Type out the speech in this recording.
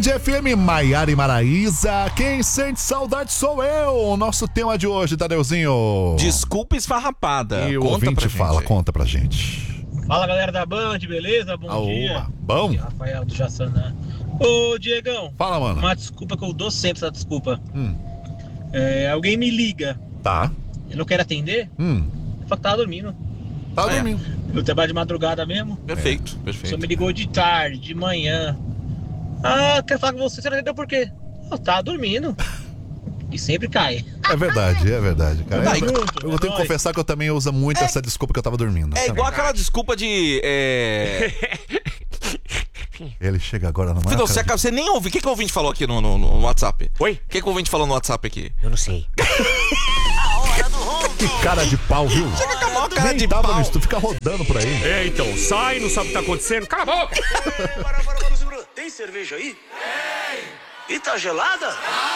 FM, Maiara e Maraísa. Quem sente saudade sou eu. Nosso tema de hoje, Tadeuzinho. Desculpa esfarrapada. E o ouvinte fala, conta pra gente. Fala, galera da Band, beleza? Bom dia. Bom? Aqui, Rafael do Jaçanã. Ô, Diegão. Fala, mano. Uma desculpa que eu dou sempre, essa desculpa. Alguém me liga. Tá. Eu não quero atender. Eu falo que tava dormindo. Tá dormindo. Eu trabalho de madrugada mesmo. Perfeito. Você me ligou de tarde, de manhã. Quero falar com você não entendeu por quê? Eu tava dormindo. E sempre cai. É verdade, cara. Eu vou ter que nóis. confessar que eu também uso muito essa desculpa que eu tava dormindo. É igual aquela desculpa de... Ele chega agora no Filho, você nem ouviu. O que o ouvinte falou aqui no WhatsApp? Oi? O que o ouvinte falou no WhatsApp aqui? Eu não sei. Que cara de pau, viu? Chega com a maior cara Nem de tava pau. nisso, tu fica rodando por aí. É, então, sai, não sabe o que tá acontecendo. Cala a boca! Para, segura. Tem cerveja aí? Tem! E tá gelada?